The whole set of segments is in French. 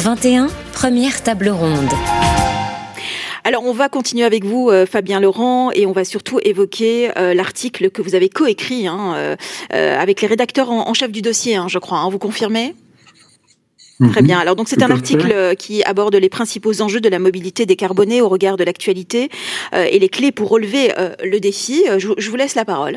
21, première table ronde. Alors, on va continuer avec vous, Fabien Laurent, et on va surtout évoquer l'article que vous avez coécrit avec les rédacteurs en chef du dossier, je crois. Vous confirmez ? Très bien. Alors, donc, c'est un article qui aborde les principaux enjeux de la mobilité décarbonée au regard de l'actualité et les clés pour relever le défi. Je vous laisse la parole.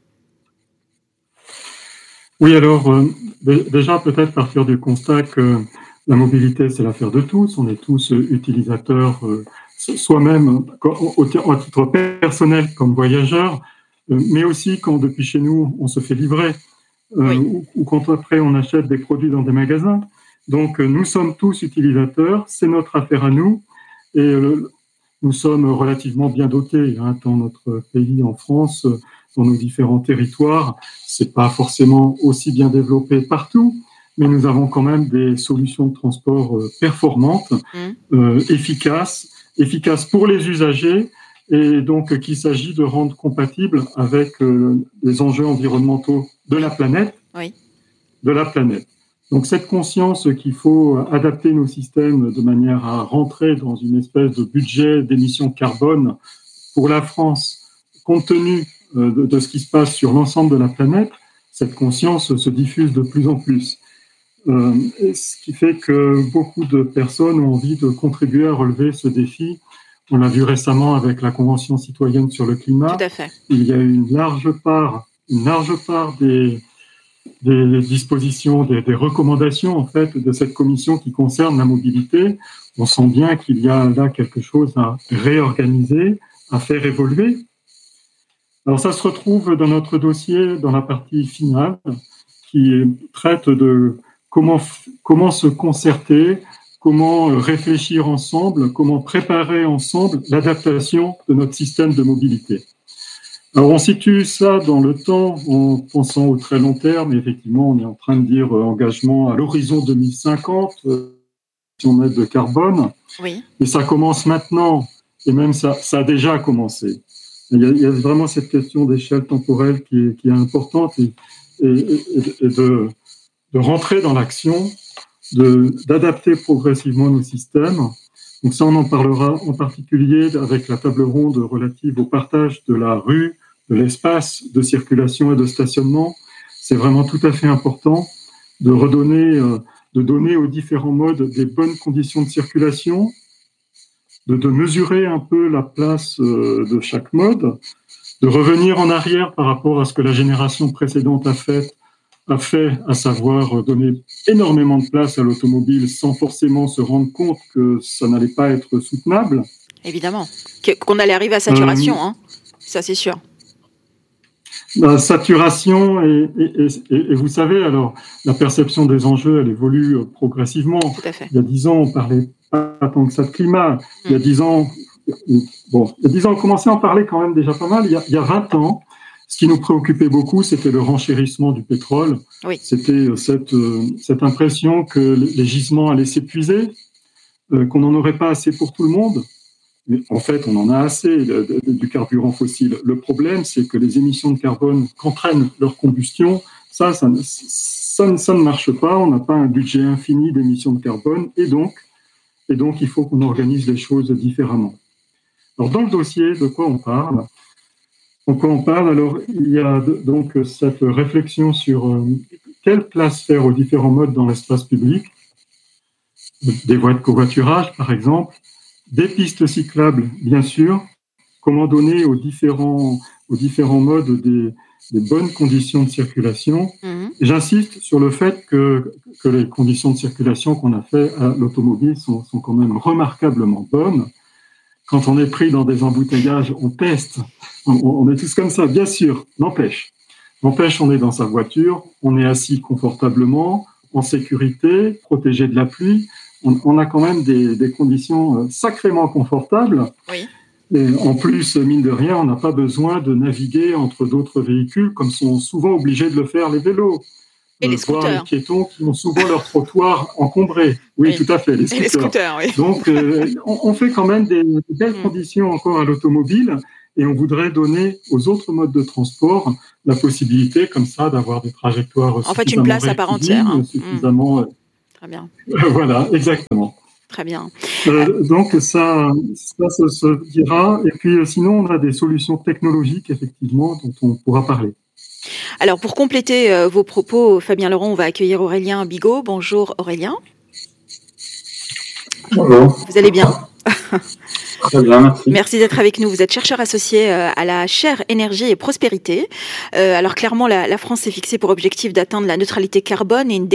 Oui, alors, déjà, peut-être partir du constat que la mobilité, c'est l'affaire de tous. On est tous utilisateurs, soi-même, à titre personnel comme voyageurs, mais aussi quand, depuis chez nous, on se fait livrer, ou quand après, on achète des produits dans des magasins. Donc, nous sommes tous utilisateurs, c'est notre affaire à nous, et nous sommes relativement bien dotés dans notre pays, en France, dans nos différents territoires. C'est pas forcément aussi bien développé partout, mais nous avons quand même des solutions de transport performantes, efficaces pour les usagers, et donc qu'il s'agit de rendre compatibles avec les enjeux environnementaux de la planète. Donc cette conscience qu'il faut adapter nos systèmes de manière à rentrer dans une espèce de budget d'émissions de carbone pour la France, compte tenu de ce qui se passe sur l'ensemble de la planète, cette conscience se diffuse de plus en plus. Ce qui fait que beaucoup de personnes ont envie de contribuer à relever ce défi. On l'a vu récemment avec la Convention citoyenne sur le climat. Tout à fait. Il y a une large part des dispositions, des recommandations en fait de cette commission qui concerne la mobilité. On sent bien qu'il y a là quelque chose à réorganiser, à faire évoluer. Alors ça se retrouve dans notre dossier, dans la partie finale, qui traite de comment se concerter, comment réfléchir ensemble, comment préparer ensemble l'adaptation de notre système de mobilité. Alors on situe ça dans le temps en pensant au très long terme. Effectivement, on est en train de dire engagement à l'horizon 2050, net de carbone. Oui. Mais ça commence maintenant, et même ça a déjà commencé. Il y a vraiment cette question d'échelle temporelle qui est importante et de rentrer dans l'action, d'adapter progressivement nos systèmes. Donc ça, on en parlera en particulier avec la table ronde relative au partage de la rue, de l'espace de circulation et de stationnement. C'est vraiment tout à fait important de donner aux différents modes des bonnes conditions de circulation, de mesurer un peu la place de chaque mode, de revenir en arrière par rapport à ce que la génération précédente a fait, à savoir donner énormément de place à l'automobile sans forcément se rendre compte que ça n'allait pas être soutenable. Évidemment. Qu'on allait arriver à saturation, ça c'est sûr. La saturation, et vous savez, alors, la perception des enjeux, elle évolue progressivement. Tout à fait. Il y a 10 ans, on parlait pas tant que ça de climat. Il y a 10 ans, on commençait à en parler quand même déjà pas mal. Il y a 20 ans, ce qui nous préoccupait beaucoup, c'était le renchérissement du pétrole. Oui. C'était cette impression que les gisements allaient s'épuiser, qu'on n'en aurait pas assez pour tout le monde. Mais en fait, on en a assez du carburant fossile. Le problème, c'est que les émissions de carbone qu'entraîne leur combustion, ça ne marche pas. On n'a pas un budget infini d'émissions de carbone, et donc il faut qu'on organise les choses différemment. Alors, dans le dossier, de quoi on parle ? Alors, il y a donc cette réflexion sur quelle place faire aux différents modes dans l'espace public, des voies de covoiturage, par exemple, des pistes cyclables, bien sûr, comment donner aux différents modes des bonnes conditions de circulation. Et j'insiste sur le fait que les conditions de circulation qu'on a fait à l'automobile sont quand même remarquablement bonnes. Quand on est pris dans des embouteillages, on peste. On est tous comme ça, bien sûr, n'empêche. On est dans sa voiture, on est assis confortablement, en sécurité, protégé de la pluie. On a quand même des conditions sacrément confortables. Oui. Et en plus, mine de rien, on n'a pas besoin de naviguer entre d'autres véhicules, comme sont souvent obligés de le faire les vélos. Et les scooters. Les piétons qui ont souvent leur trottoir encombré. Oui, tout à fait, les scooters. Et les scooters, oui. Donc, on fait quand même des belles conditions encore à l'automobile, et on voudrait donner aux autres modes de transport la possibilité, comme ça, d'avoir des trajectoires en fait, une place à part entière. Suffisamment Très bien. Voilà, exactement. Très bien. Donc ça se dira. Et puis sinon, on a des solutions technologiques, effectivement, dont on pourra parler. Alors, pour compléter vos propos, Fabien Laurent, on va accueillir Aurélien Bigot. Bonjour Aurélien. Bonjour. Vous allez bien ? Très bien, merci. Merci d'être avec nous. Vous êtes chercheur associé à la chaire Énergie et Prospérité. Alors clairement, la France s'est fixée pour objectif d'atteindre la neutralité carbone et une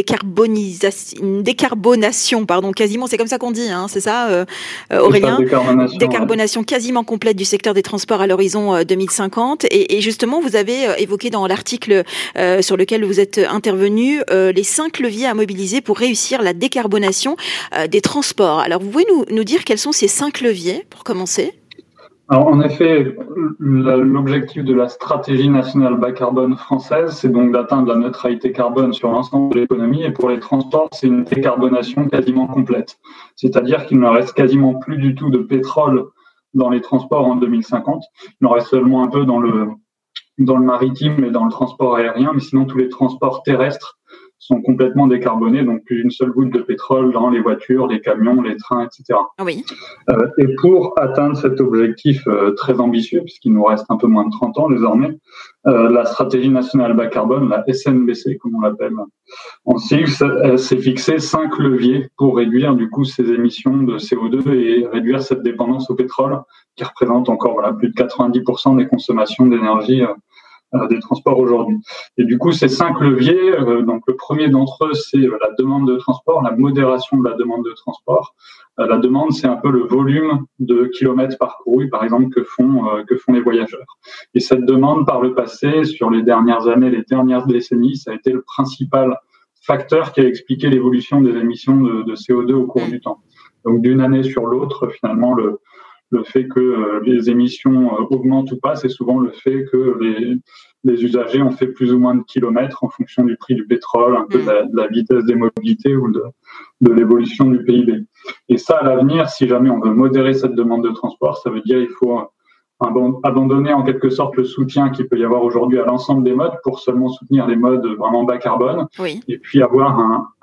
décarbonation, quasiment, c'est comme ça qu'on dit, hein, c'est ça, Aurélien ? Décarbonation quasiment complète du secteur des transports à l'horizon 2050. Et justement, vous avez évoqué dans l'article sur lequel vous êtes intervenu les 5 leviers à mobiliser pour réussir la décarbonation des transports. Alors, vous pouvez nous dire quels sont ces 5 leviers pour commencer ? Alors, en effet, l'objectif de la stratégie nationale bas carbone française, c'est donc d'atteindre la neutralité carbone sur l'ensemble de l'économie. Et pour les transports, c'est une décarbonation quasiment complète. C'est-à-dire qu'il ne reste quasiment plus du tout de pétrole dans les transports en 2050. Il en reste seulement un peu dans le maritime et dans le transport aérien, mais sinon tous les transports terrestres sont complètement décarbonés, donc plus une seule goutte de pétrole dans les voitures, les camions, les trains, etc. Oui. Et pour atteindre cet objectif très ambitieux, puisqu'il nous reste un peu moins de 30 ans désormais, la stratégie nationale bas carbone, la SNBC comme on l'appelle en sigle, s'est fixé 5 leviers pour réduire du coup ces émissions de CO2 et réduire cette dépendance au pétrole qui représente encore plus de 90% des consommations d'énergie des transports aujourd'hui. Et du coup, ces 5 leviers, donc le premier d'entre eux, c'est la demande de transport, la modération de la demande de transport. La demande, c'est un peu le volume de kilomètres parcourus, par exemple, que font les voyageurs. Et cette demande, par le passé, sur les dernières années, les dernières décennies, ça a été le principal facteur qui a expliqué l'évolution des émissions de CO2 au cours du temps. Donc, d'une année sur l'autre, finalement, le fait que les émissions augmentent ou pas, c'est souvent le fait que les usagers ont fait plus ou moins de kilomètres en fonction du prix du pétrole, un peu de la vitesse des mobilités ou de l'évolution du PIB. Et ça, à l'avenir, si jamais on veut modérer cette demande de transport, ça veut dire qu'il faut abandonner en quelque sorte le soutien qu'il peut y avoir aujourd'hui à l'ensemble des modes pour seulement soutenir les modes vraiment bas carbone, et puis avoir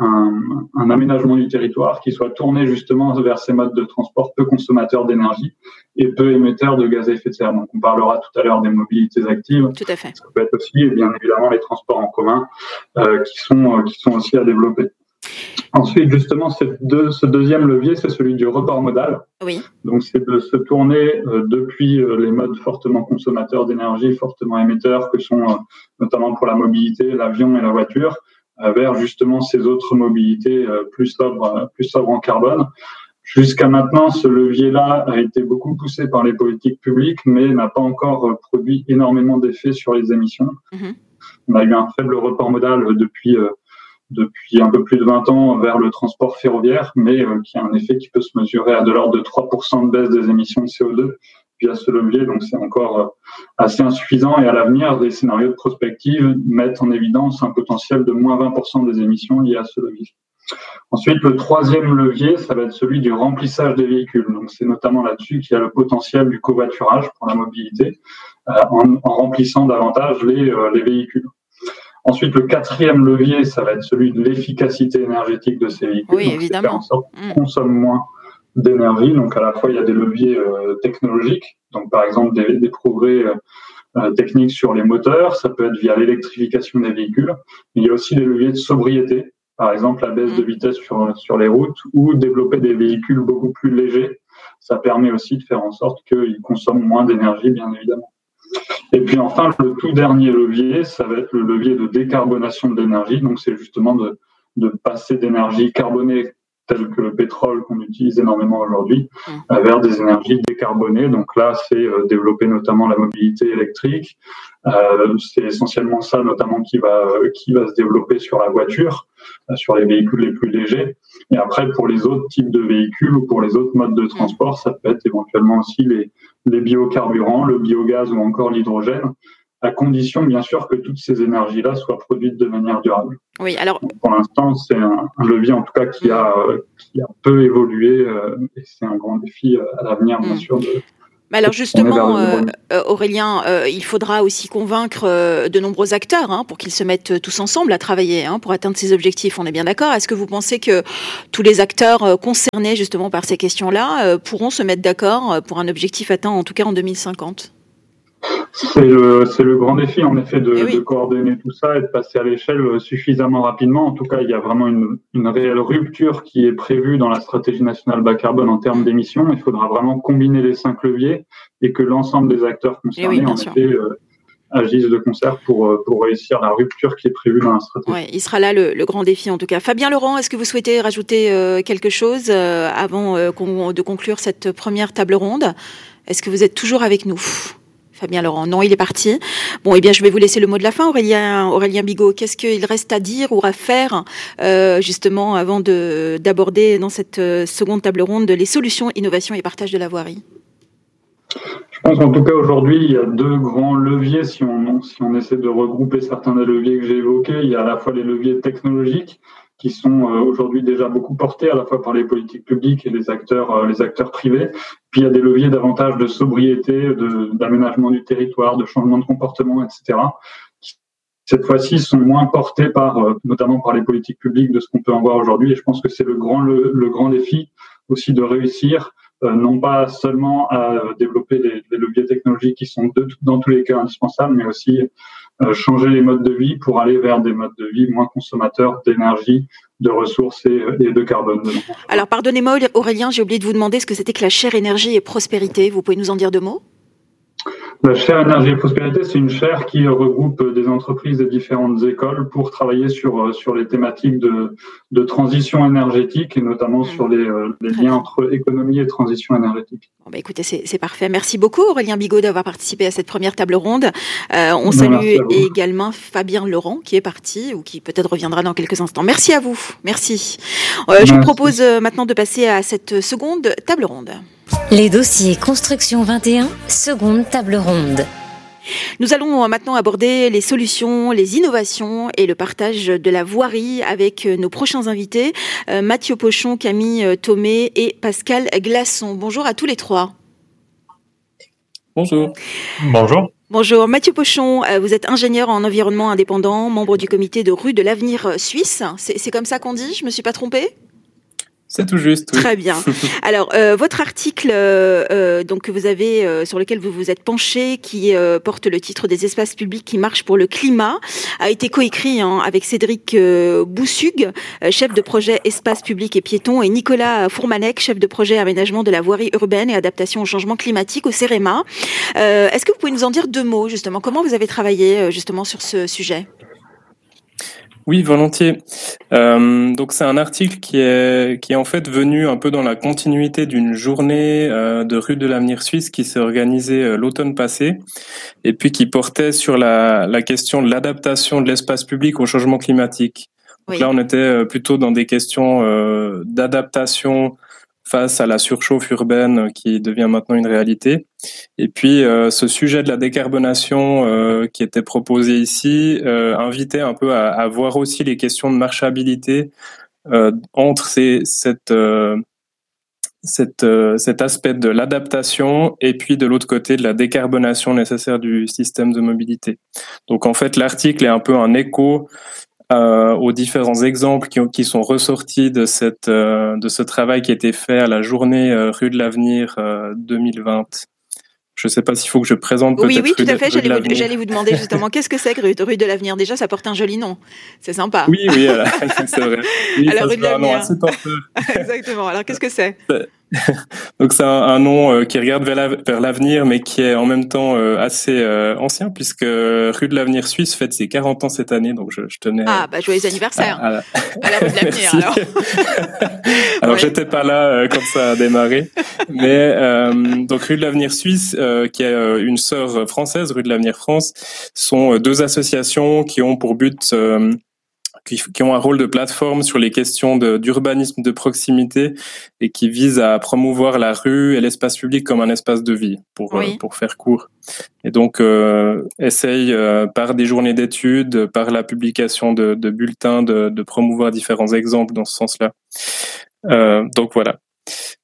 un aménagement du territoire qui soit tourné justement vers ces modes de transport peu consommateurs d'énergie et peu émetteurs de gaz à effet de serre. Donc on parlera tout à l'heure des mobilités actives. Tout à fait. Ça peut être aussi, et bien évidemment, les transports en commun qui sont aussi à développer. Ensuite, justement, ce deuxième levier, c'est celui du report modal. Oui. Donc, c'est de se tourner depuis les modes fortement consommateurs d'énergie, fortement émetteurs, que sont notamment pour la mobilité, l'avion et la voiture, vers justement ces autres mobilités plus sobres en carbone. Jusqu'à maintenant, ce levier-là a été beaucoup poussé par les politiques publiques, mais n'a pas encore produit énormément d'effets sur les émissions. On a eu un faible report modal depuis un peu plus de 20 ans vers le transport ferroviaire, mais qui a un effet qui peut se mesurer à de l'ordre de 3% de baisse des émissions de CO2 via ce levier. Donc, c'est encore assez insuffisant. Et à l'avenir, des scénarios de prospective mettent en évidence un potentiel de moins 20% des émissions liées à ce levier. Ensuite, le troisième levier, ça va être celui du remplissage des véhicules. Donc, c'est notamment là-dessus qu'il y a le potentiel du covoiturage pour la mobilité, en remplissant davantage les véhicules. Ensuite, le quatrième levier, ça va être celui de l'efficacité énergétique de ces véhicules. Oui, évidemment. Faire en sorte qu'ils consomment moins d'énergie. Donc, à la fois, il y a des leviers technologiques. Donc, par exemple, des progrès techniques sur les moteurs. Ça peut être via l'électrification des véhicules. Mais il y a aussi des leviers de sobriété. Par exemple, la baisse de vitesse sur les routes ou développer des véhicules beaucoup plus légers. Ça permet aussi de faire en sorte qu'ils consomment moins d'énergie, bien évidemment. Et puis enfin, le tout dernier levier, ça va être le levier de décarbonation de l'énergie. Donc, c'est justement de passer d'énergie carbonée telle que le pétrole qu'on utilise énormément aujourd'hui vers des énergies décarbonées. Donc là, c'est développer notamment la mobilité électrique. C'est essentiellement ça, notamment, qui va se développer sur la voiture, sur les véhicules les plus légers. Et après, pour les autres types de véhicules ou pour les autres modes de transport, ça peut être éventuellement aussi les biocarburants, le biogaz ou encore l'hydrogène, à condition, bien sûr, que toutes ces énergies-là soient produites de manière durable. Oui, alors... Donc, pour l'instant, c'est un levier, en tout cas, qui a peu évolué, et c'est un grand défi à l'avenir, bien sûr, Mais alors justement, Aurélien, il faudra aussi convaincre de nombreux acteurs pour qu'ils se mettent tous ensemble à travailler pour atteindre ces objectifs. On est bien d'accord. Est-ce que vous pensez que tous les acteurs concernés justement par ces questions-là pourront se mettre d'accord pour un objectif atteint en tout cas en 2050 ? C'est le grand défi, en effet, de coordonner tout ça et de passer à l'échelle suffisamment rapidement. En tout cas, il y a vraiment une réelle rupture qui est prévue dans la stratégie nationale bas carbone en termes d'émissions. Il faudra vraiment combiner les 5 leviers et que l'ensemble des acteurs concernés, agissent de concert pour réussir la rupture qui est prévue dans la stratégie. Ouais, il sera là le grand défi en tout cas. Fabien Laurent, est-ce que vous souhaitez rajouter quelque chose avant de conclure cette première table ronde ? Est-ce que vous êtes toujours avec nous ? Fabien Laurent, non, il est parti. Bon, eh bien, je vais vous laisser le mot de la fin, Aurélien Bigot. Qu'est-ce qu'il reste à dire ou à faire, justement, avant d'aborder dans cette seconde table ronde les solutions, innovation et partage de la voirie ? Je pense qu'en tout cas, aujourd'hui, il y a 2 grands leviers. Si on essaie de regrouper certains des leviers que j'ai évoqués, il y a à la fois les leviers technologiques, qui sont aujourd'hui déjà beaucoup portés à la fois par les politiques publiques et les acteurs privés. Puis il y a des leviers davantage de sobriété, d'aménagement du territoire, de changement de comportement, etc. qui, cette fois-ci, sont moins portés notamment par les politiques publiques de ce qu'on peut en voir aujourd'hui. Et je pense que c'est le grand défi aussi de réussir, non pas seulement à développer les leviers technologiques qui sont dans tous les cas indispensables, mais aussi changer les modes de vie pour aller vers des modes de vie moins consommateurs d'énergie, de ressources et de carbone. Alors, pardonnez-moi, Aurélien, j'ai oublié de vous demander ce que c'était que la chaire énergie et prospérité. Vous pouvez nous en dire 2 mots ? La chaire énergie et prospérité, c'est une chaire qui regroupe des entreprises et différentes écoles pour travailler sur les thématiques de transition énergétique et notamment sur les liens entre économie et transition énergétique. Bon, écoutez, c'est parfait. Merci beaucoup Aurélien Bigot d'avoir participé à cette première table ronde. On salue également Fabien Laurent qui est parti ou qui peut-être reviendra dans quelques instants. Merci à vous. Merci. Je vous propose maintenant de passer à cette seconde table ronde. Les dossiers Construction 21, seconde table ronde. Nous allons maintenant aborder les solutions, les innovations et le partage de la voirie avec nos prochains invités, Mathieu Pochon, Camille Thomé et Pascal Glasson. Bonjour à tous les 3. Bonjour. Bonjour. Bonjour, Mathieu Pochon, vous êtes ingénieur en environnement indépendant, membre du comité de rue de l'avenir suisse. C'est comme ça qu'on dit ? Je me suis pas trompée ? C'est tout juste. Oui. Très bien. Alors, votre article donc que vous avez sur lequel vous vous êtes penché, qui porte le titre des espaces publics qui marchent pour le climat, a été coécrit avec Cédric Boussug, chef de projet espaces publics et piétons, et Nicolas Fourmanec, chef de projet aménagement de la voirie urbaine et adaptation au changement climatique au CEREMA. Est-ce que vous pouvez nous en dire 2 mots justement ? Comment vous avez travaillé justement sur ce sujet ? Oui, volontiers. Donc c'est un article qui est en fait venu un peu dans la continuité d'une journée de rue de l'avenir suisse qui s'est organisée l'automne passé et puis qui portait sur la question de l'adaptation de l'espace public au changement climatique. Donc là, on était plutôt dans des questions d'adaptation face à la surchauffe urbaine qui devient maintenant une réalité. Et puis, ce sujet de la décarbonation qui était proposé ici invitait un peu à voir aussi les questions de marchabilité entre cet aspect de l'adaptation et puis de l'autre côté de la décarbonation nécessaire du système de mobilité. Donc, en fait, l'article est un peu un écho aux différents exemples qui sont ressortis de ce travail qui a été fait à la journée Rue de l'Avenir 2020. Je ne sais pas s'il faut que je présente peut-être. Oui, tout à fait. J'allais vous demander justement qu'est-ce que c'est que Rue de l'Avenir. Déjà, ça porte un joli nom. C'est sympa. Oui, c'est vrai. Oui, à la Rue de l'Avenir. Un nom assez porteur. Exactement. Alors, qu'est-ce que c'est ? Donc c'est un nom qui regarde vers l'avenir, mais qui est en même temps assez ancien, puisque Rue de l'Avenir Suisse fête ses 40 ans cette année, donc je tenais... Ah, joyeux anniversaire à la Rue de l'Avenir, alors. Alors j'étais pas là quand ça a démarré, mais donc Rue de l'Avenir Suisse, qui est une sœur française, Rue de l'Avenir France, sont 2 associations qui ont pour but... qui ont un rôle de plateforme sur les questions d'urbanisme de proximité et qui visent à promouvoir la rue et l'espace public comme un espace de vie, pour faire court. Et donc, essayent par des journées d'études, par la publication de bulletins, de promouvoir différents exemples dans ce sens-là. Donc voilà.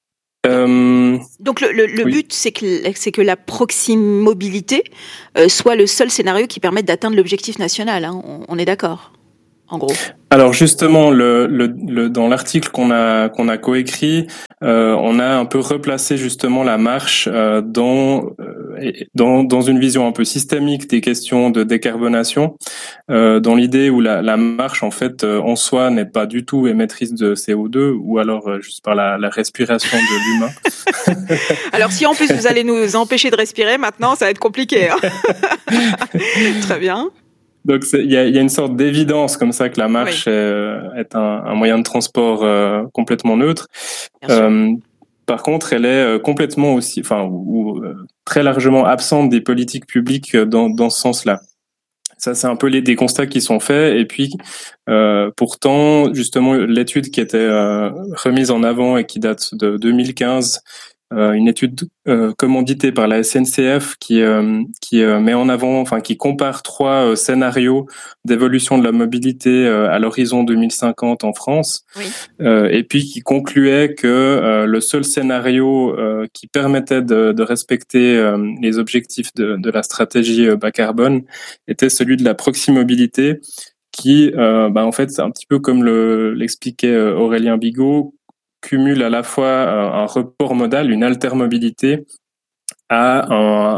Donc le Oui. but, c'est que la proximobilité soit le seul scénario qui permette d'atteindre l'objectif national. Hein. On est d'accord, en gros. Alors justement, dans l'article qu'on a coécrit, on a un peu replacé justement la marche dans une vision un peu systémique des questions de décarbonation, dans l'idée où la marche en fait en soi n'est pas du tout émettrice de CO2 ou alors juste par la respiration de l'humain. Alors si en plus vous allez nous empêcher de respirer maintenant, ça va être compliqué. Hein. Très bien. Donc il y a une sorte d'évidence comme ça que la marche est un moyen de transport complètement neutre. Par contre, elle est complètement aussi, très largement absente des politiques publiques dans ce sens-là. Ça, c'est un peu des constats qui sont faits. Et puis, pourtant, justement, l'étude qui était remise en avant et qui date de 2015, une étude commanditée par la SNCF qui met en avant, qui compare 3 scénarios d'évolution de la mobilité à l'horizon 2050 en France, et puis qui concluait que le seul scénario qui permettait de respecter les objectifs de la stratégie bas carbone était celui de la proximobilité, qui, en fait, c'est un petit peu comme l'expliquait Aurélien Bigot, cumule à la fois un report modal, une altermobilité, à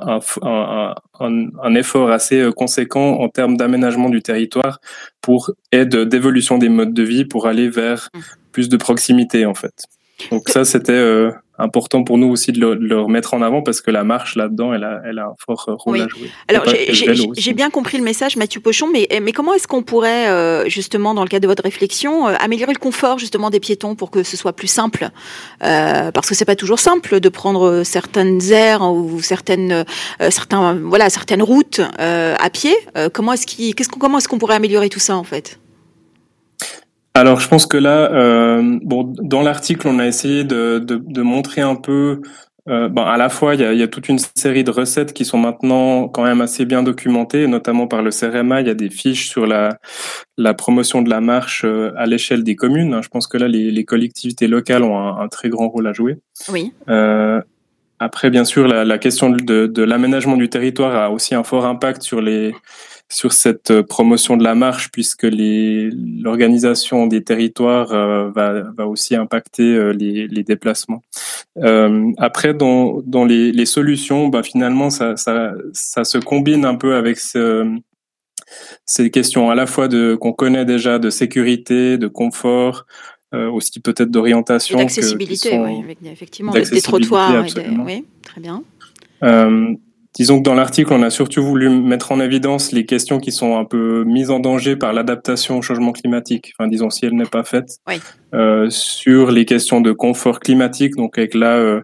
un effort assez conséquent en termes d'aménagement du territoire et d'évolution des modes de vie pour aller vers plus de proximité, en fait. Donc ça, c'était important pour nous aussi de le remettre en avant parce que la marche là-dedans, elle a un fort rôle à jouer. Alors j'ai bien compris le message, Mathieu Pochon, mais comment est-ce qu'on pourrait justement, dans le cadre de votre réflexion, améliorer le confort justement des piétons pour que ce soit plus simple, parce que c'est pas toujours simple de prendre certaines aires ou certaines routes à pied. Comment est-ce qu'on pourrait améliorer tout ça en fait? Alors, je pense que là, dans l'article, on a essayé de montrer un peu, à la fois, il y a toute une série de recettes qui sont maintenant quand même assez bien documentées, notamment par le CEREMA. Il y a des fiches sur la promotion de la marche à l'échelle des communes. Je pense que là, les collectivités locales ont un très grand rôle à jouer. Oui. Après, bien sûr, la question de l'aménagement du territoire a aussi un fort impact sur cette promotion de la marche, puisque l'organisation des territoires va aussi impacter les déplacements. Après, dans les solutions, finalement, ça se combine un peu avec ces questions à la fois qu'on connaît déjà de sécurité, de confort, aussi peut-être d'orientation. Et d'accessibilité, effectivement, des trottoirs. Oui, très bien. Disons que dans l'article, on a surtout voulu mettre en évidence les questions qui sont un peu mises en danger par l'adaptation au changement climatique. Disons, si elle n'est pas faite, sur les questions de confort climatique, donc avec là,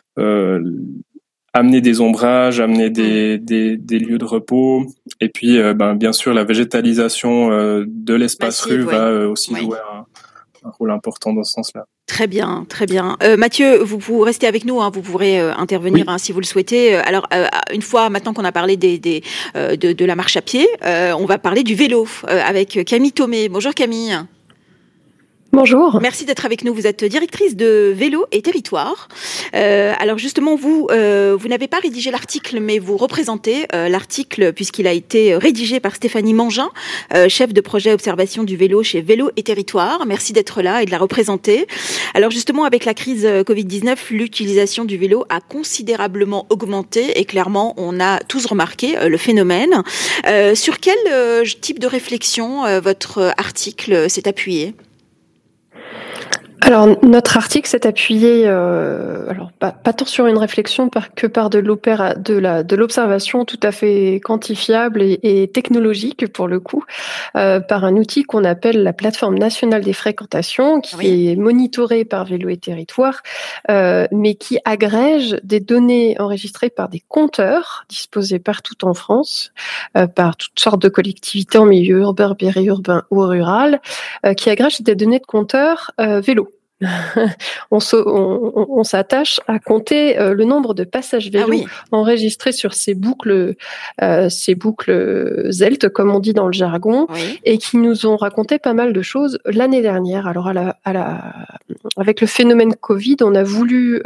amener des ombrages, amener des lieux de repos, et puis bien sûr la végétalisation de l'espace rue va aussi jouer un rôle important dans ce sens-là. Très bien, très bien. Mathieu, vous restez avec nous, vous pourrez intervenir si vous le souhaitez. Alors, une fois maintenant qu'on a parlé de la marche à pied, on va parler du vélo avec Camille Thomé. Bonjour Camille. Bonjour. Merci d'être avec nous. Vous êtes directrice de Vélo et Territoire. Alors justement, vous n'avez pas rédigé l'article, mais vous représentez l'article puisqu'il a été rédigé par Stéphanie Mangin, chef de projet observation du vélo chez Vélo et Territoire. Merci d'être là et de la représenter. Alors justement, avec la crise Covid-19, l'utilisation du vélo a considérablement augmenté et clairement, on a tous remarqué le phénomène. Sur quel type de réflexion votre article s'est appuyé ? Alors, notre article s'est appuyé, pas tant sur une réflexion que par de l'observation tout à fait quantifiable et technologique pour le coup, par un outil qu'on appelle la plateforme nationale des fréquentations, qui est monitorée par Vélo et Territoire, mais qui agrège des données enregistrées par des compteurs disposés partout en France, par toutes sortes de collectivités en milieu urbain, périurbain ou rural, qui agrègent des données de compteurs vélo. on s'attache à compter le nombre de passages vélo enregistrés sur ces boucles ZELT, comme on dit dans le jargon, et qui nous ont raconté pas mal de choses l'année dernière. Alors avec le phénomène Covid, on a voulu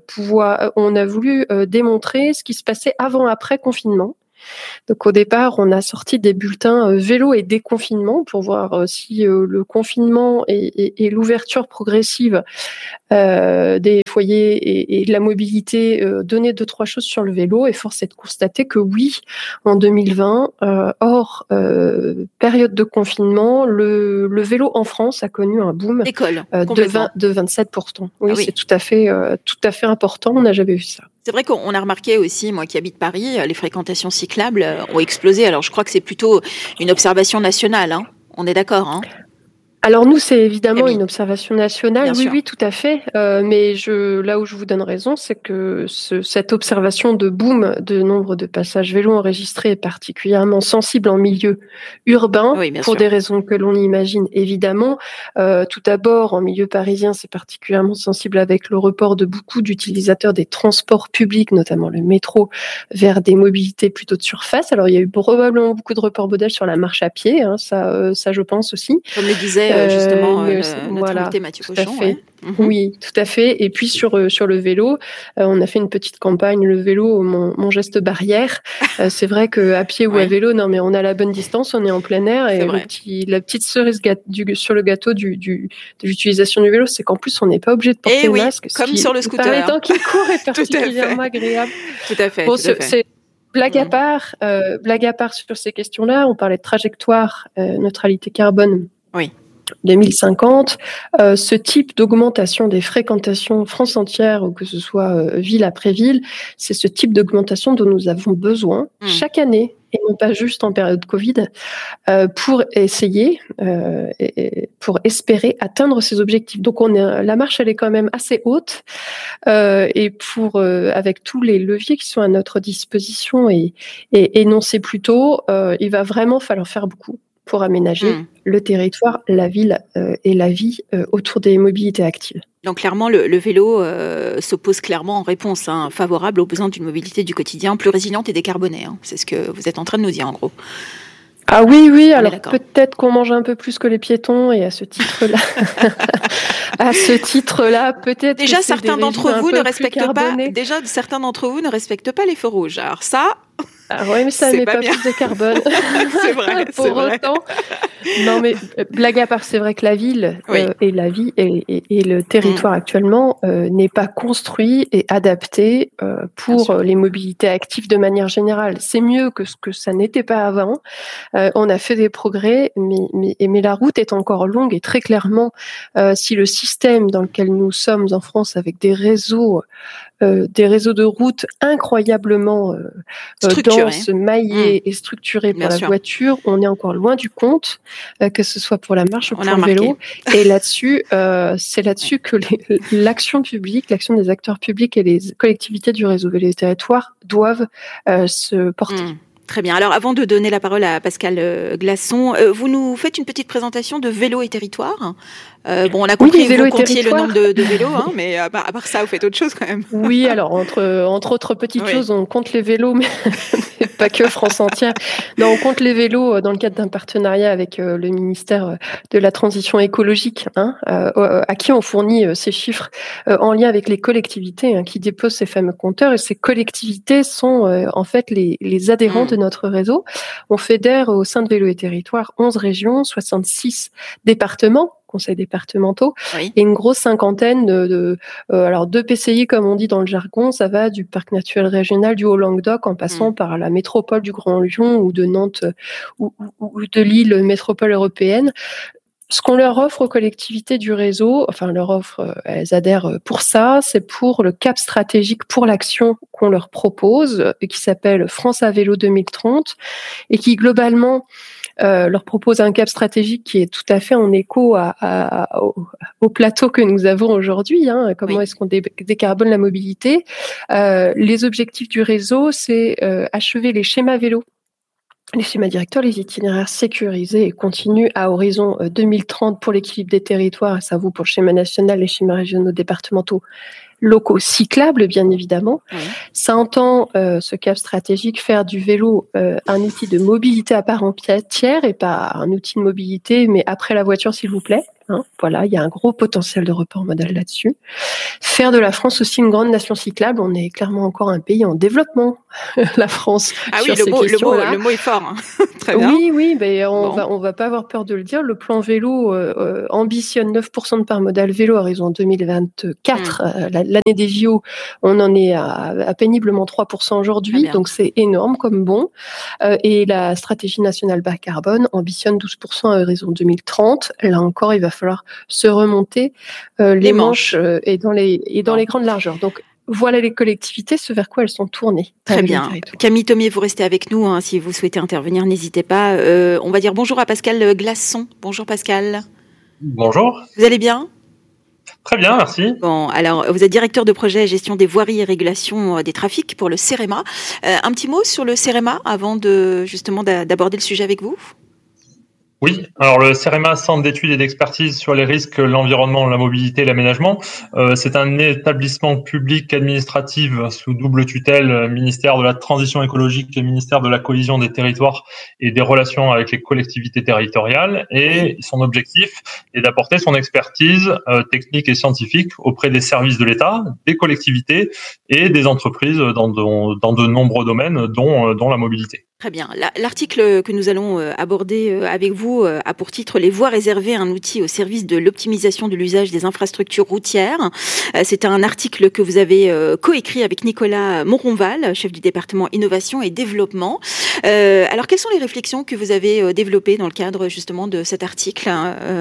démontrer ce qui se passait avant-après confinement. Donc au départ, on a sorti des bulletins vélo et déconfinement pour voir si le confinement et l'ouverture progressive des foyers et de la mobilité donnaient 2-3 choses sur le vélo. Et force est de constater que oui, en 2020, hors période de confinement, le vélo en France a connu un boom de 27%. Oui, c'est tout à fait important. On n'a jamais vu ça. C'est vrai qu'on a remarqué aussi, moi qui habite Paris, les fréquentations cyclables ont explosé. Alors je crois que c'est plutôt une observation nationale, hein. On est d'accord, hein? Alors nous, c'est évidemment une observation nationale, oui, tout à fait. Mais là où je vous donne raison, c'est que cette observation de boom de nombre de passages vélos enregistrés est particulièrement sensible en milieu urbain, pour des raisons que l'on imagine évidemment. Tout d'abord, en milieu parisien, c'est particulièrement sensible avec le report de beaucoup d'utilisateurs des transports publics, notamment le métro, vers des mobilités plutôt de surface. Alors il y a eu probablement beaucoup de reports modèles sur la marche à pied, hein, ça je pense aussi. Comme le disait justement notre invité Mathieu Cochon. Oui, tout à fait. Et puis sur le vélo, on a fait une petite campagne, le vélo, mon geste barrière. C'est vrai qu'à pied ou à vélo, non mais on a la bonne distance, on est en plein air. Et la petite cerise sur le gâteau de l'utilisation du vélo, c'est qu'en plus on n'est pas obligé de porter le masque. Comme sur le scooter. Par les temps qui courent est particulièrement agréable. Tout à fait. Bon, blague à part sur ces questions-là, on parlait de trajectoire, neutralité carbone. 2050, ce type d'augmentation des fréquentations France entière, ou que ce soit ville après ville, c'est ce type d'augmentation dont nous avons besoin chaque année, et non pas juste en période Covid, pour essayer, pour espérer atteindre ces objectifs. Donc la marche, elle est quand même assez haute, et avec tous les leviers qui sont à notre disposition et énoncés plus tôt, il va vraiment falloir faire beaucoup pour aménager le territoire, la ville et la vie autour des mobilités actives. Donc clairement, le vélo s'oppose clairement en réponse favorable aux besoins d'une mobilité du quotidien plus résiliente et décarbonée. Hein. C'est ce que vous êtes en train de nous dire en gros. Ah oui, alors peut-être qu'on mange un peu plus que les piétons, et à ce titre-là, peut-être. Déjà, certains d'entre vous ne respectent pas les feux rouges. Alors ça. Ah ouais, mais ça met pas plus de carbone. C'est vrai. Pour autant. Non, mais blague à part, c'est vrai que la ville et la vie et le territoire actuellement n'est pas construit et adapté pour les mobilités actives de manière générale. C'est mieux que ce que ça n'était pas avant. On a fait des progrès, mais la route est encore longue, et très clairement, si le système dans lequel nous sommes en France, avec des réseaux de routes incroyablement denses, maillés et structurés pour la voiture, on est encore loin du compte, que ce soit pour la marche ou pour le vélo. Et là-dessus, c'est là-dessus que l'action publique, l'action des acteurs publics et les collectivités du réseau vélo et territoire doivent se porter. Très bien. Alors, avant de donner la parole à Pascal Glasson, vous nous faites une petite présentation de Vélo et Territoire. On a compris que vous comptiez le nombre de vélos, mais à part ça, vous faites autre chose quand même. Oui, alors entre autres petites choses, on compte les vélos, mais pas que France entière. Non, on compte les vélos dans le cadre d'un partenariat avec le ministère de la Transition écologique, à qui on fournit ces chiffres en lien avec les collectivités qui déposent ces fameux compteurs. Et ces collectivités sont en fait les adhérents de notre réseau. On fédère au sein de Vélo et Territoire 11 régions, 66 départements, conseils départementaux, et une grosse cinquantaine de PCI, comme on dit dans le jargon. Ça va du parc naturel régional du Haut-Languedoc en passant par la métropole du Grand Lyon ou de Nantes ou de Lille, métropole européenne. Ce qu'on leur offre aux collectivités du réseau, elles adhèrent pour ça, c'est pour le cap stratégique pour l'action qu'on leur propose, et qui s'appelle France à vélo 2030, et qui globalement leur propose un cap stratégique qui est tout à fait en écho au plateau que nous avons aujourd'hui. Comment est-ce qu'on décarbone la mobilité ? Les objectifs du réseau, c'est achever les schémas vélo Les schémas directeurs, les itinéraires sécurisés et continus à horizon 2030 pour l'équilibre des territoires, et ça vaut pour le schéma national, les schémas régionaux, départementaux, locaux cyclables, bien évidemment. Oui. Ça entend, ce cap stratégique, faire du vélo un outil de mobilité à part entière et pas un outil de mobilité, mais après la voiture, s'il vous plaît. Hein, voilà, il y a un gros potentiel de report modal là-dessus. Faire de la France aussi une grande nation cyclable, on est clairement encore un pays en développement, la France. Ah oui, le mot est fort. Hein. Très bien. Oui, mais on va pas avoir peur de le dire. Le plan vélo ambitionne 9% de part modale vélo à horizon 2024. L'année des JO, on en est à péniblement 3% aujourd'hui, donc c'est énorme comme bond. Et la stratégie nationale bas carbone ambitionne 12% à horizon 2030. Là encore, il va falloir se remonter les manches et dans les grandes largeurs. Donc voilà les collectivités, ce vers quoi elles sont tournées. Très bien. Camille Thomier, vous restez avec nous. Hein, si vous souhaitez intervenir, n'hésitez pas. On va dire bonjour à Pascal Glaçon. Bonjour Pascal. Bonjour. Vous allez bien ? Très bien, merci. Bon, alors vous êtes directeur de projet gestion des voiries et régulation des trafics pour le CEREMA. Un petit mot sur le CEREMA avant d'aborder le sujet avec vous ? Oui, alors le CEREMA, Centre d'études et d'expertise sur les risques, l'environnement, la mobilité et l'aménagement, c'est un établissement public administratif sous double tutelle, ministère de la Transition écologique et ministère de la Cohésion des territoires et des relations avec les collectivités territoriales. Et son objectif est d'apporter son expertise technique et scientifique auprès des services de l'État, des collectivités et des entreprises dans de nombreux domaines, dont la mobilité. Très bien. L'article que nous allons aborder avec vous a pour titre « Les voies réservées, un outil au service de l'optimisation de l'usage des infrastructures routières ». C'est un article que vous avez coécrit avec Nicolas Moronval, chef du département Innovation et Développement. Alors, quelles sont les réflexions que vous avez développées dans le cadre justement de cet article, Pascal ?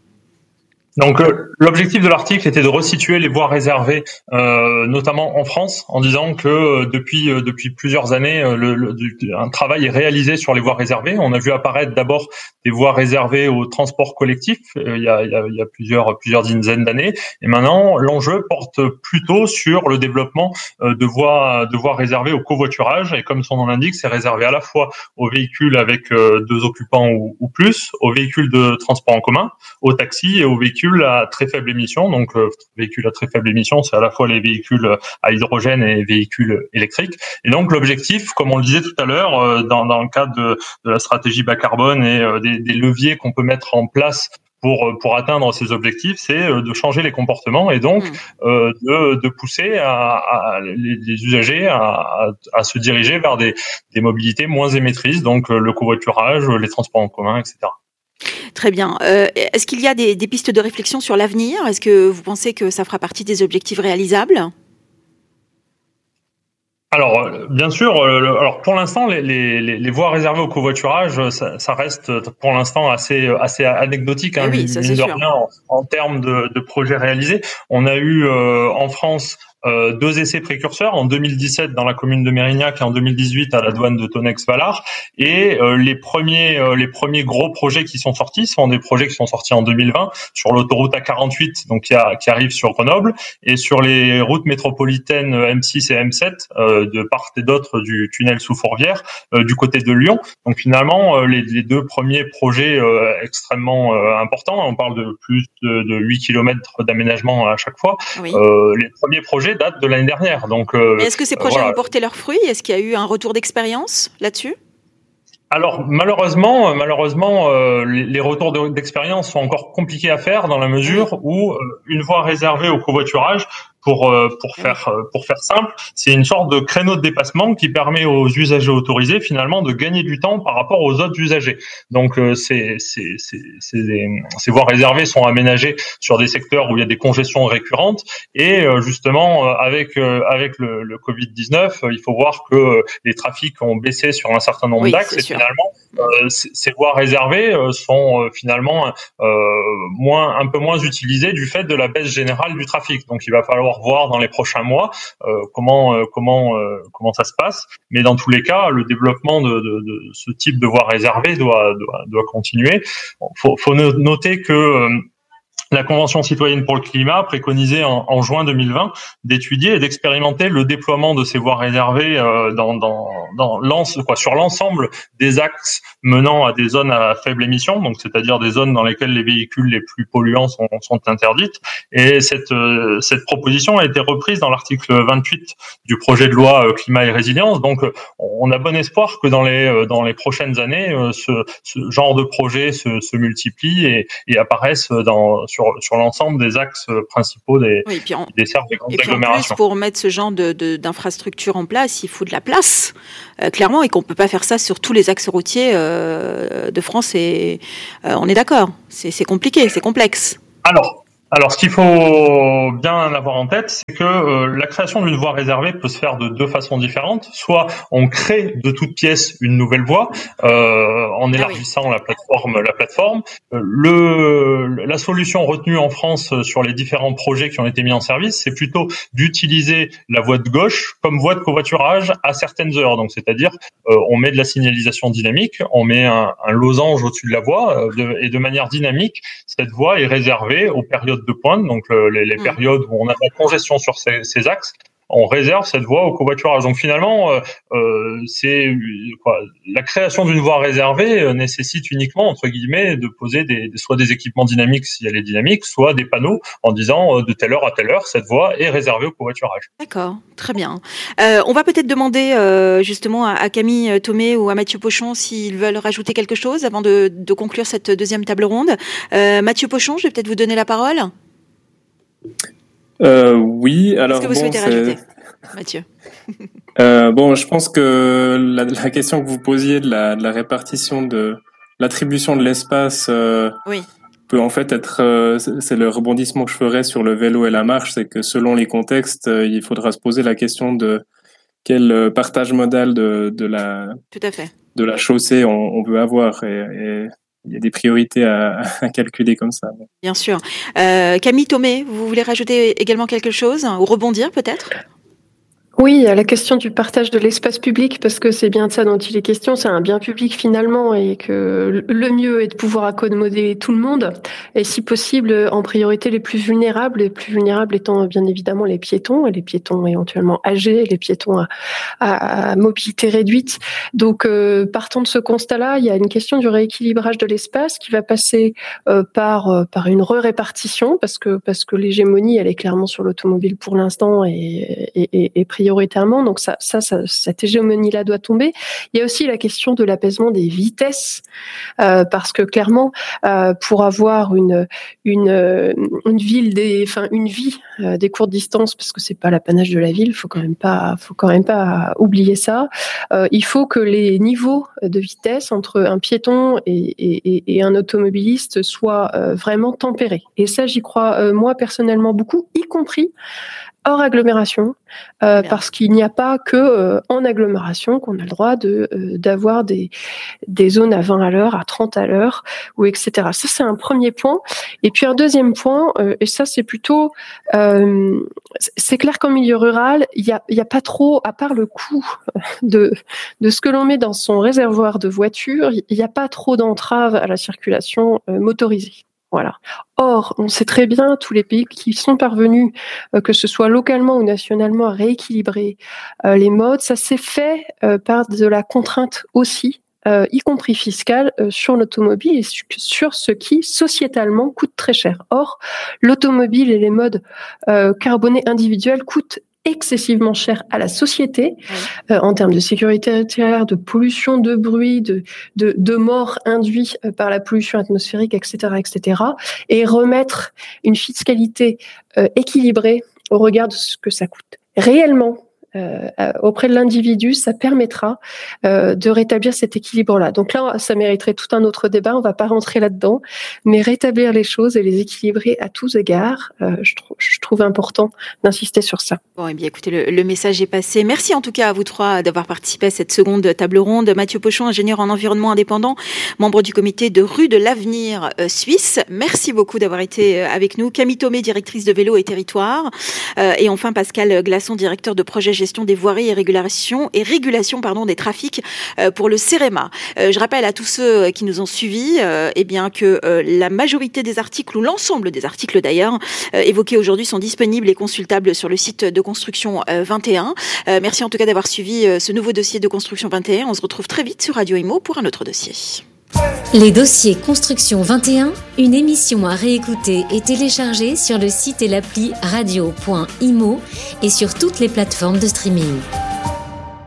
Donc l'objectif de l'article était de resituer les voies réservées, notamment en France, en disant que depuis plusieurs années, un travail est réalisé sur les voies réservées. On a vu apparaître d'abord des voies réservées au transport collectif il y a plusieurs dizaines d'années, et maintenant l'enjeu porte plutôt sur le développement de voies réservées au covoiturage. Et comme son nom l'indique, c'est réservé à la fois aux véhicules avec 2 occupants ou plus, aux véhicules de transport en commun, aux taxis et aux véhicules à très faible émission. Donc, véhicules à très faible émission, c'est à la fois les véhicules à hydrogène et les véhicules électriques. Et donc, l'objectif, comme on le disait tout à l'heure, dans le cadre de la stratégie bas carbone et des leviers qu'on peut mettre en place pour atteindre ces objectifs, c'est de changer les comportements et donc de pousser les usagers à se diriger vers des mobilités moins émettrices, donc le covoiturage, les transports en commun, etc. Très bien. Est-ce qu'il y a des pistes de réflexion sur l'avenir ? Est-ce que vous pensez que ça fera partie des objectifs réalisables ? Alors, bien sûr. Alors, pour l'instant, les voies réservées au covoiturage, ça reste pour l'instant assez anecdotique. Hein, oui, ça c'est sûr. En termes de projets réalisés, on a eu en France 2 essais précurseurs en 2017 dans la commune de Mérignac et en 2018 à la douane de Tonnex-Valar. Et les premiers gros projets qui sont sortis sont des projets qui sont sortis en 2020 sur l'autoroute A48, donc qui arrive sur Grenoble, et sur les routes métropolitaines M6 et M7 de part et d'autre du tunnel sous Fourvière du côté de Lyon. Donc finalement, les 2 premiers projets extrêmement importants, on parle de plus de 8 km d'aménagement à chaque fois. Oui. Les premiers projets datent de l'année dernière. Donc, mais est-ce que ces projets ont porté leurs fruits ? Est-ce qu'il y a eu un retour d'expérience là-dessus ? Alors malheureusement, les retours d'expérience sont encore compliqués à faire dans la mesure où une voie réservée au covoiturage, pour faire simple, c'est une sorte de créneau de dépassement qui permet aux usagers autorisés finalement de gagner du temps par rapport aux autres usagers. Donc ces voies réservées sont aménagées sur des secteurs où il y a des congestions récurrentes et justement avec le Covid-19, il faut voir que les trafics ont baissé sur un certain nombre d'axes et finalement ces voies réservées sont finalement un peu moins utilisées du fait de la baisse générale du trafic. Donc il va falloir voir dans les prochains mois comment ça se passe, mais dans tous les cas le développement de ce type de voies réservées doit continuer. Faut noter que la Convention citoyenne pour le climat préconisait en juin 2020 d'étudier et d'expérimenter le déploiement de ces voies réservées sur l'ensemble des axes menant à des zones à faible émission, donc c'est-à-dire des zones dans lesquelles les véhicules les plus polluants sont interdites. Et cette proposition a été reprise dans l'article 28 du projet de loi climat et résilience. Donc on a bon espoir que dans les prochaines années ce genre de projets se multiplient et apparaissent sur l'ensemble des axes principaux des desserts des grandes agglomérations. En plus, pour mettre ce genre d'infrastructure en place, il faut de la place, clairement, et qu'on peut pas faire ça sur tous les axes routiers de France. Et on est d'accord, c'est compliqué, c'est complexe. Alors, ce qu'il faut bien avoir en tête, c'est que la création d'une voie réservée peut se faire de deux façons différentes. Soit on crée de toutes pièces une nouvelle voie en élargissant la plateforme. La solution retenue en France sur les différents projets qui ont été mis en service, c'est plutôt d'utiliser la voie de gauche comme voie de covoiturage à certaines heures. Donc, c'est-à-dire, on met de la signalisation dynamique, on met un losange au-dessus de la voie et de manière dynamique, cette voie est réservée aux périodes de pointe, donc les périodes où on a de la congestion sur ces axes, on réserve cette voie au covoiturage. Donc finalement, la création d'une voie réservée nécessite uniquement, entre guillemets, de poser soit des équipements dynamiques si elle est dynamique, soit des panneaux en disant de telle heure à telle heure, cette voie est réservée au covoiturage. D'accord, très bien. On va peut-être demander justement à Camille Thomé ou à Mathieu Pochon s'ils veulent rajouter quelque chose avant de conclure cette deuxième table ronde. Mathieu Pochon, je vais peut-être vous donner la parole. Oui, alors qu'est-ce que vous souhaitez rajouter, Mathieu? Je pense que la question que vous posiez de la répartition de l'attribution de l'espace peut en fait être, c'est le rebondissement que je ferais sur le vélo et la marche, c'est que selon les contextes, il faudra se poser la question de quel partage modal de la chaussée on veut avoir et il y a des priorités à calculer comme ça. Bien sûr. Camille Thomé, vous voulez rajouter également quelque chose ou rebondir peut-être ? Oui, à la question du partage de l'espace public, parce que c'est bien de ça dont il est question, c'est un bien public finalement, et que le mieux est de pouvoir accommoder tout le monde, et si possible en priorité les plus vulnérables étant bien évidemment les piétons éventuellement âgés, les piétons à mobilité réduite. Donc partant de ce constat-là, il y a une question du rééquilibrage de l'espace qui va passer par une répartition, parce que l'hégémonie elle est clairement sur l'automobile pour l'instant et prioritairement, donc cette hégémonie-là doit tomber. Il y a aussi la question de l'apaisement des vitesses, parce que clairement, pour avoir une vie des courtes distances, parce que c'est pas l'apanage de la ville, faut quand même pas oublier ça. Il faut que les niveaux de vitesse entre un piéton et un automobiliste soient vraiment tempérés. Et ça, j'y crois moi personnellement beaucoup, y compris hors agglomération, parce qu'il n'y a pas que en agglomération qu'on a le droit d'avoir des zones à 20 à l'heure, à 30 à l'heure, ou etc. Ça, c'est un premier point. Et puis un deuxième point, et ça, c'est plutôt... c'est clair qu'en milieu rural, il y a pas trop, à part le coût de ce que l'on met dans son réservoir de voiture, il n'y a pas trop d'entraves à la circulation motorisée. Voilà. Or, on sait très bien, tous les pays qui sont parvenus, que ce soit localement ou nationalement, à rééquilibrer les modes, ça s'est fait par de la contrainte aussi, y compris fiscale, sur l'automobile et sur ce qui, sociétalement, coûte très cher. Or, l'automobile et les modes carbonés individuels coûtent excessivement cher à la société, en termes de sécurité routière, de pollution, de bruit, de mort induite par la pollution atmosphérique, etc., etc. Et remettre une fiscalité équilibrée au regard de ce que ça coûte réellement auprès de l'individu, ça permettra de rétablir cet équilibre-là. Donc là, ça mériterait tout un autre débat, on va pas rentrer là-dedans, mais rétablir les choses et les équilibrer à tous égards, je trouve important d'insister sur ça. Bon, eh bien, écoutez, le message est passé. Merci en tout cas à vous trois d'avoir participé à cette seconde table ronde. Mathieu Pochon, ingénieur en environnement indépendant, membre du comité de Rue de l'Avenir Suisse. Merci beaucoup d'avoir été avec nous. Camille Thomé, directrice de Vélo et Territoire. Et enfin, Pascal Glaçon, directeur de projet gestion des voiries et régulation des trafics pour le CEREMA. Je rappelle à tous ceux qui nous ont suivis que la majorité des articles, ou l'ensemble des articles d'ailleurs, évoqués aujourd'hui sont disponibles et consultables sur le site de Construction 21. Merci en tout cas d'avoir suivi ce nouveau dossier de Construction 21. On se retrouve très vite sur Radio Imo pour un autre dossier. Les dossiers Construction 21, une émission à réécouter et télécharger sur le site et l'appli radio.imo et sur toutes les plateformes de streaming.